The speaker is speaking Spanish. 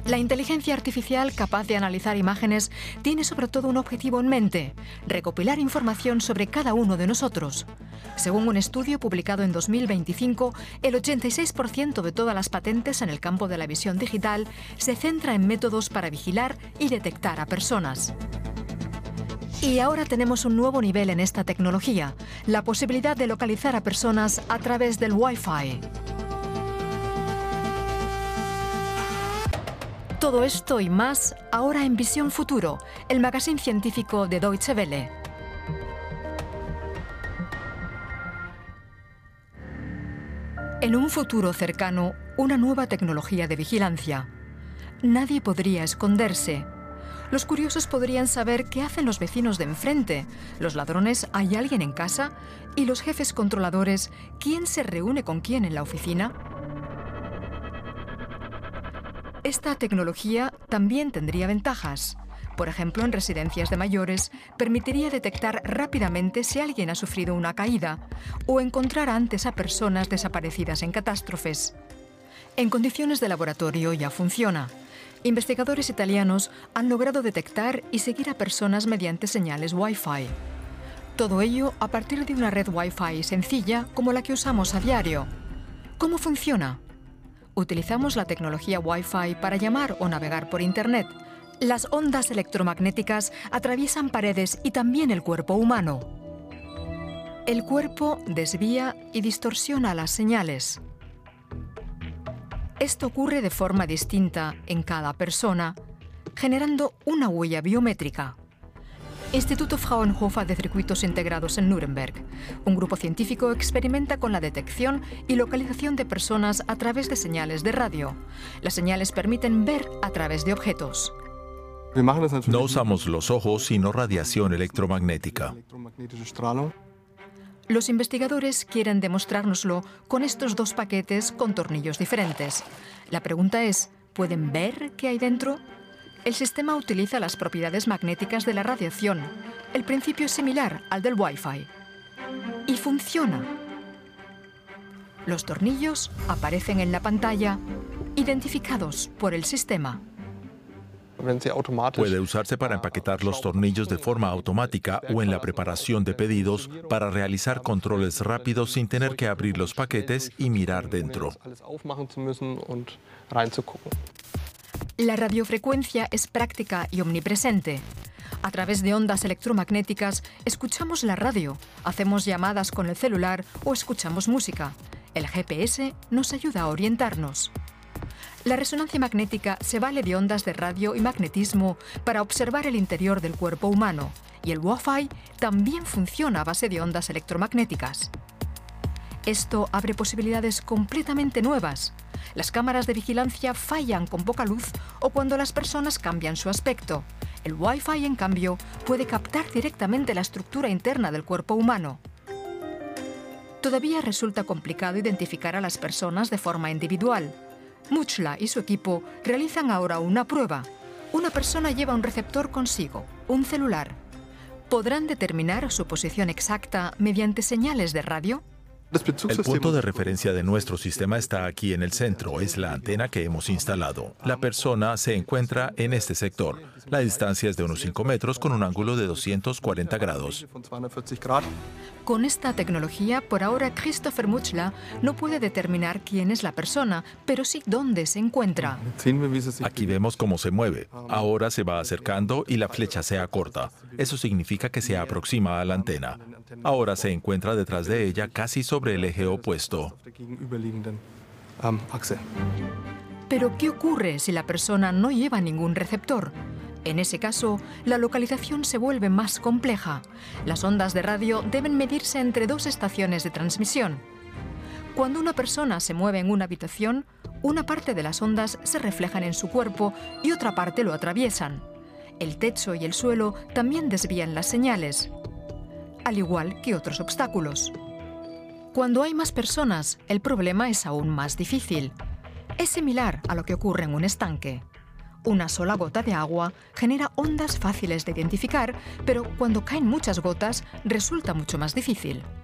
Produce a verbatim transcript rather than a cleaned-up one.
La inteligencia artificial capaz de analizar imágenes tiene sobre todo un objetivo en mente: recopilar información sobre cada uno de nosotros. Según un estudio publicado en dos mil veinticinco, el ochenta y seis por ciento de todas las patentes en el campo de la visión digital se centra en métodos para vigilar y detectar a personas. Y ahora tenemos un nuevo nivel en esta tecnología: la posibilidad de localizar a personas a través del Wi-Fi. Todo esto y más ahora en Visión Futuro, el magazine científico de Deutsche Welle. En un futuro cercano, una nueva tecnología de vigilancia. Nadie podría esconderse. Los curiosos podrían saber qué hacen los vecinos de enfrente, los ladrones ¿hay alguien en casa? Y los jefes controladores ¿quién se reúne con quién en la oficina? Esta tecnología también tendría ventajas. Por ejemplo, en residencias de mayores, permitiría detectar rápidamente si alguien ha sufrido una caída o encontrar antes a personas desaparecidas en catástrofes. En condiciones de laboratorio ya funciona. Investigadores italianos han logrado detectar y seguir a personas mediante señales Wi-Fi. Todo ello a partir de una red Wi-Fi sencilla como la que usamos a diario. ¿Cómo funciona? Utilizamos la tecnología Wi-Fi para llamar o navegar por Internet. Las ondas electromagnéticas atraviesan paredes y también el cuerpo humano. El cuerpo desvía y distorsiona las señales. Esto ocurre de forma distinta en cada persona, generando una huella biométrica. Instituto Fraunhofer de Circuitos Integrados en Nuremberg. Un grupo científico experimenta con la detección y localización de personas a través de señales de radio. Las señales permiten ver a través de objetos. No usamos los ojos, sino radiación electromagnética. Los investigadores quieren demostrárnoslo con estos dos paquetes con tornillos diferentes. La pregunta es, ¿pueden ver qué hay dentro? El sistema utiliza las propiedades magnéticas de la radiación. El principio es similar al del Wi-Fi. Y funciona. Los tornillos aparecen en la pantalla, identificados por el sistema. Puede usarse para empaquetar los tornillos de forma automática o en la preparación de pedidos para realizar controles rápidos sin tener que abrir los paquetes y mirar dentro. La radiofrecuencia es práctica y omnipresente. A través de ondas electromagnéticas escuchamos la radio, hacemos llamadas con el celular o escuchamos música. El G P S nos ayuda a orientarnos. La resonancia magnética se vale de ondas de radio y magnetismo para observar el interior del cuerpo humano, y el Wi-Fi también funciona a base de ondas electromagnéticas. Esto abre posibilidades completamente nuevas. Las cámaras de vigilancia fallan con poca luz o cuando las personas cambian su aspecto. El Wi-Fi, en cambio, puede captar directamente la estructura interna del cuerpo humano. Todavía resulta complicado identificar a las personas de forma individual. Muchla y su equipo realizan ahora una prueba. Una persona lleva un receptor consigo, un celular. ¿Podrán determinar su posición exacta mediante señales de radio? El punto de referencia de nuestro sistema está aquí en el centro, es la antena que hemos instalado. La persona se encuentra en este sector. La distancia es de unos cinco metros con un ángulo de doscientos cuarenta grados. Con esta tecnología, por ahora Christopher Muchla no puede determinar quién es la persona, pero sí dónde se encuentra. Aquí vemos cómo se mueve. Ahora se va acercando y la flecha se acorta. Eso significa que se aproxima a la antena. Ahora se encuentra detrás de ella, casi sobre el eje opuesto. Pero, ¿qué ocurre si la persona no lleva ningún receptor? En ese caso, la localización se vuelve más compleja. Las ondas de radio deben medirse entre dos estaciones de transmisión. Cuando una persona se mueve en una habitación, una parte de las ondas se reflejan en su cuerpo y otra parte lo atraviesan. El techo y el suelo también desvían las señales, al igual que otros obstáculos. Cuando hay más personas, el problema es aún más difícil. Es similar a lo que ocurre en un estanque. Una sola gota de agua genera ondas fáciles de identificar, pero cuando caen muchas gotas resulta mucho más difícil.